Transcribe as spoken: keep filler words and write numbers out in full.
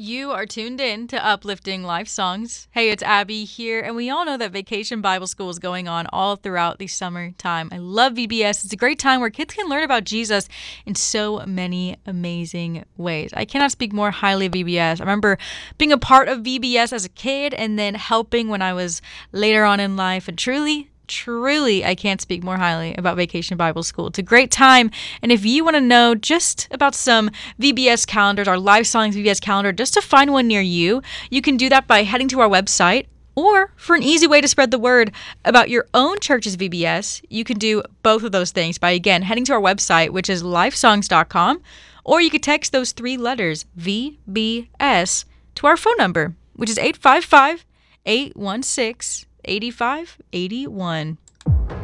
You are tuned in to Uplifting Life Songs. Hey, it's Abby here, and we all know that Vacation Bible School is going on all throughout the summertime. I love V B S. It's a great time where kids can learn about Jesus in so many amazing ways. I cannot speak more highly of V B S. I remember being a part of V B S as a kid and then helping when I was later on in life, and truly, Truly, I can't speak more highly about Vacation Bible School. It's a great time, and if you want to know just about some V B S calendars, our Life Songs V B S calendar, just to find one near you, you can do that by heading to our website, or for an easy way to spread the word about your own church's V B S, you can do both of those things by, again, heading to our website, which is lifesongs dot com, or you could text those three letters, V B S, to our phone number, which is eight five five, eight one six, eight five eight one.